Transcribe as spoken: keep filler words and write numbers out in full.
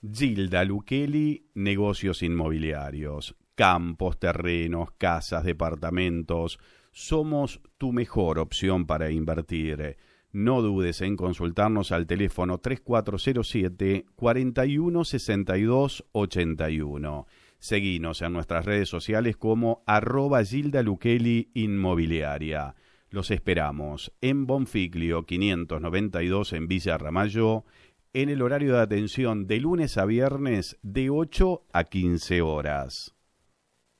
Gilda Luquelli, negocios inmobiliarios, campos, terrenos, casas, departamentos. Somos tu mejor opción para invertir. No dudes en consultarnos al teléfono tres cuatro cero siete, cuatro uno seis dos ocho uno. Seguinos en nuestras redes sociales como arroba Gilda Luquelli Inmobiliaria. Los esperamos en Bonfiglio quinientos noventa y dos en Villa Ramallo, en el horario de atención de lunes a viernes de ocho a quince horas.